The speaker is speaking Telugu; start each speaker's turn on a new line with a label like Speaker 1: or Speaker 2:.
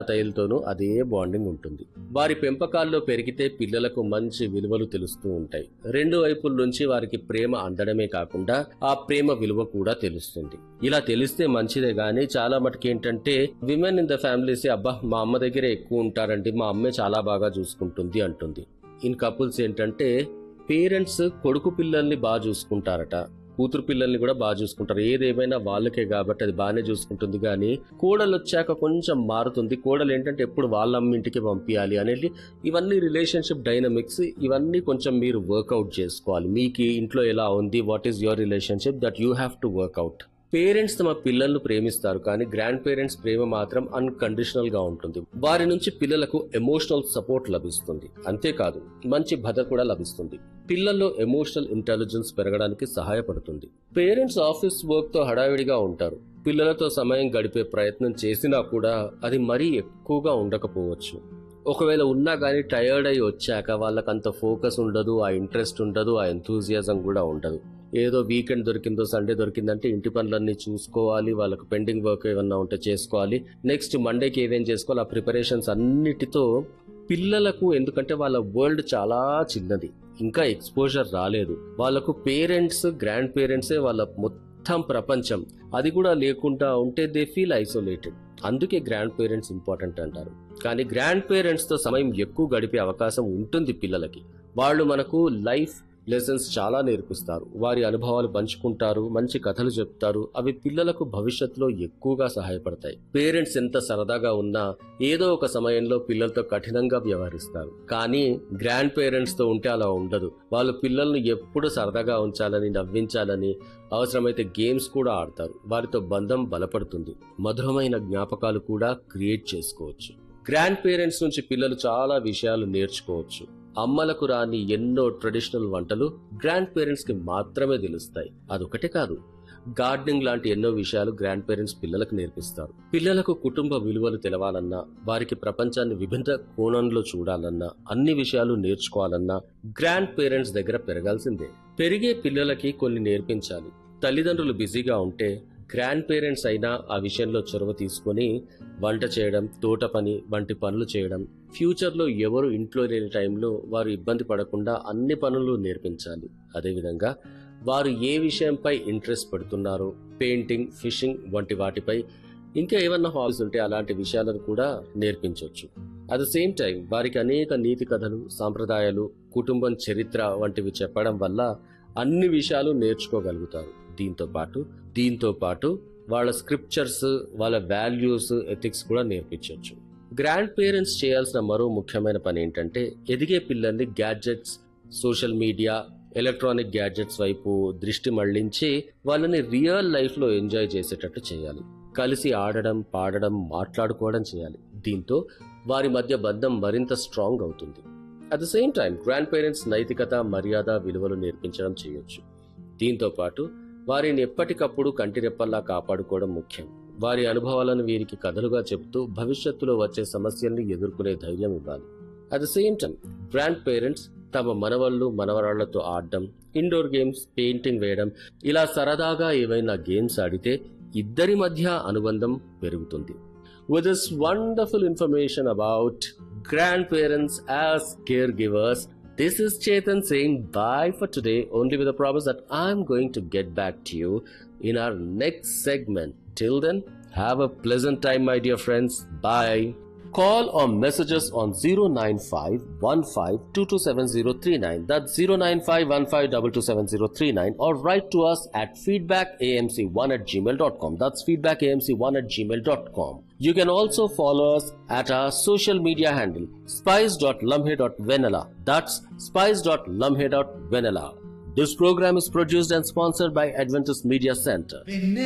Speaker 1: తాతయ్యలతోనూ అదే బాండింగ్ ఉంటుంది. వారి పెంపకాల్లో పెరిగితే పిల్లలకు మంచి విలువలు తెలుస్తూ ఉంటాయి. రెండు వైపుల నుంచి వారికి ప్రేమ అందడమే కాకుండా ఆ ప్రేమ విలువ కూడా తెలుస్తుంది. ఇలా తెలిస్తే మంచిదే గానీ చాలా మటుకు ఏంటంటే విమెన్ ఇన్ ద ఫ్యామిలీస్ అబ్బా మా అమ్మ దగ్గర ఎక్కువ ఉంటారండి, మా అమ్మే చాలా బాగా చూసుకుంటుంది అంటుంది. ఇన్ కపుల్స్ ఏంటంటే పేరెంట్స్ కొడుకు పిల్లల్ని బాగా చూసుకుంటారట, కూతురు పిల్లల్ని కూడా బాగా చూసుకుంటారు. ఏదేమైనా వాళ్ళకే కాబట్టి అది బాగానే చూసుకుంటుంది. కానీ కోడలు వచ్చాక కొంచెం మారుతుంది. కోడలు ఏంటంటే ఎప్పుడు వాళ్ళ అమ్మింటికి పంపించాలి అనేది. ఇవన్నీ రిలేషన్షిప్ డైనమిక్స్, ఇవన్నీ కొంచెం మీరు వర్కౌట్ చేసుకోవాలి. మీకు ఇంట్లో ఎలా ఉంది, what is your relationship, that you have to work out. Parents తమ పిల్లలను ప్రేమిస్తారు, కానీ గ్రాండ్ పేరెంట్స్ ప్రేమ మాత్రం అన్కండిషనల్ గా ఉంటుంది. వారి నుంచి పిల్లలకు ఎమోషనల్ సపోర్ట్ లభిస్తుంది. అంతేకాదు మంచి భద్రత కూడా లభిస్తుంది. పిల్లల్లో ఎమోషనల్ ఇంటెలిజెన్స్ పెరగడానికి సహాయపడుతుంది. పేరెంట్స్ ఆఫీస్ వర్క్ తో హడావిడిగా ఉంటారు. పిల్లలతో సమయం గడిపే ప్రయత్నం చేసినా కూడా అది మరీ ఎక్కువగా ఉండకపోవచ్చు. ఒకవేళ ఉన్నా కానీ టైర్డ్ అయి వచ్చాక వాళ్ళకంత ఫోకస్ ఉండదు, ఆ ఇంట్రెస్ట్ ఉండదు, ఆ ఎంతూజియాజం కూడా ఉండదు. ఏదో వీకెండ్ దొరికిందో సండే దొరికిందంటే ఇంటి పనులన్నీ చూసుకోవాలి, వాళ్ళకు పెండింగ్ వర్క్ ఏమన్నా ఉంటే చేసుకోవాలి, నెక్స్ట్ మండేకి ఏమేం చేసుకోవాలి, ఆ ప్రిపరేషన్స్ అన్నిటితో పిల్లలకు, ఎందుకంటే వాళ్ళ వరల్డ్ చాలా చిన్నది, ఇంకా ఎక్స్పోజర్ రాలేదు. వాళ్ళకు పేరెంట్స్, గ్రాండ్ పేరెంట్సే వాళ్ళ మొత్తం ప్రపంచం. అది కూడా లేకుండా ఉంటే దే ఫీల్ ఐసోలేటెడ్. అందుకే గ్రాండ్ పేరెంట్స్ ఇంపార్టెంట్ అంటారు. కానీ గ్రాండ్ పేరెంట్స్ తో సమయం ఎక్కువ గడిపే అవకాశం ఉంటుంది పిల్లలకి. వాళ్ళు మనకు లైఫ్ లెసన్స్ చాలా నేర్పిస్తారు. వారి అనుభవాలు పంచుకుంటారు, మంచి కథలు చెప్తారు. అవి పిల్లలకు భవిష్యత్తులో ఎక్కువగా సహాయపడతాయి. పేరెంట్స్ ఎంత సరదాగా ఉన్నా ఏదో ఒక సమయంలో పిల్లలతో కఠినంగా వ్యవహరిస్తారు. కానీ గ్రాండ్ పేరెంట్స్ తో ఉంటే అలా ఉండదు. వాళ్ళు పిల్లల్ని ఎప్పుడు సరదాగా ఉంచాలని, నవ్వించాలని, అవసరమైతే గేమ్స్ కూడా ఆడతారు. వారితో బంధం బలపడుతుంది. మధురమైన జ్ఞాపకాలు కూడా క్రియేట్ చేసుకోవచ్చు. గ్రాండ్ పేరెంట్స్ నుంచి పిల్లలు చాలా విషయాలు నేర్చుకోవచ్చు. అమ్మలకు రాని ఎన్నో ట్రెడిషనల్ వంటలు గ్రాండ్ పేరెంట్స్ కి మాత్రమే తెలుస్తాయి. అదొకటే కాదు, గార్డెనింగ్ లాంటి ఎన్నో విషయాలు గ్రాండ్ పేరెంట్స్ పిల్లలకు నేర్పిస్తారు. పిల్లలకు కుటుంబ విలువలు తెలవాలన్నా, వారికి ప్రపంచాన్ని విభిన్న కోణంలో చూడాలన్నా, అన్ని విషయాలు నేర్చుకోవాలన్నా గ్రాండ్ పేరెంట్స్ దగ్గర పెరగాల్సిందే. పెరిగే పిల్లలకి కొన్ని నేర్పించాలి. తల్లిదండ్రులు బిజీగా ఉంటే గ్రాండ్ పేరెంట్స్ అయినా ఆ విషయంలో చొరవ తీసుకొని వంట చేయడం, తోట పని వంటి పనులు చేయడం, ఫ్యూచర్లో ఎవరు ఇంట్లో లేని టైంలో వారు ఇబ్బంది పడకుండా అన్ని పనులు నేర్పించాలి. అదేవిధంగా వారు ఏ విషయంపై ఇంట్రెస్ట్ పడుతున్నారో, పెయింటింగ్, ఫిషింగ్ వంటి వాటిపై, ఇంకా ఏమన్నా హాబీస్ ఉంటే అలాంటి విషయాలను కూడా నేర్పించవచ్చు. అట్ ద సేమ్ టైం వారికి అనేక నీతి కథలు, సాంప్రదాయాలు, కుటుంబం చరిత్ర వంటివి చెప్పడం వల్ల అన్ని విషయాలు నేర్చుకోగలుగుతారు. దీంతో పాటు వాళ్ళ స్క్రిప్చర్స్, వాళ్ళ వాల్యూస్, ఎథిక్స్ కూడా నేర్పించవచ్చు. గ్రాండ్ పేరెంట్స్ చేయాల్సిన మరో ముఖ్యమైన పని ఏంటంటే ఎదిగే పిల్లల్ని gadgets, social media, electronic gadgets వైపు దృష్టి మళ్లించి వాళ్ళని రియల్ లైఫ్ లో ఎంజాయ్ చేసేటట్టు చేయాలి. కలిసి ఆడడం, పాడడం, మాట్లాడుకోవడం చేయాలి. దీంతో వారి మధ్య బంధం మరింత స్ట్రాంగ్ అవుతుంది. At the same time grand parents నైతికత, మర్యాద, విలువలు నేర్పించడం చేయొచ్చు. దీంతో పాటు వారిని ఎప్పటికప్పుడు కంటిరెప్పల్లా కాపాడుకోవడం ముఖ్యం. వారి అనుభవాలను వీరికి కథలుగా చెబుతూ భవిష్యత్తులో వచ్చే సమస్యల్ని ఎదుర్కొనే ధైర్యం ఇవ్వాలి. At the same time grand parents తమ మనవళ్ళు, మనవరాళ్లతో ఆడడం, ఇండోర్ గేమ్స్, పెయింటింగ్ వేయడం, ఇలా సరదాగా ఏవైనా గేమ్స్ ఆడితే ఇద్దరి మధ్య అనుబంధం పెరుగుతుంది. With this wonderful information about grandparents as caregivers, this is Chetan saying bye for today, only with a promise that I'm going to get back to you in our next segment. Till then, have a pleasant time, my dear friends. Bye. Call or message us on 09515227039. That's 09515227039, or write to us at feedbackamc1@gmail.com. That's feedbackamc1@gmail.com. You can also follow us at our social media handle spice.lumhe.vanilla. That's spice.lumhe.vanilla. This program is produced and sponsored by Adventist Media Center.